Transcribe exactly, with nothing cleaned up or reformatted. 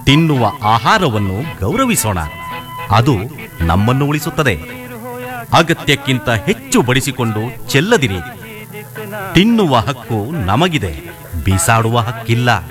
ತಿನ್ನುವ ಆಹಾರವನ್ನು ಗೌರವಿಸೋಣ, ಅದು ನಮ್ಮನ್ನು ಉಳಿಸುತ್ತದೆ. ಅಗತ್ಯಕ್ಕಿಂತ ಹೆಚ್ಚು ಬಡಿಸಿಕೊಂಡು ಚೆಲ್ಲದಿರಿ. ತಿನ್ನುವ ಹಕ್ಕು ನಮಗಿದೆ, ಬೀಸಾಡುವ ಹಕ್ಕಿಲ್ಲ.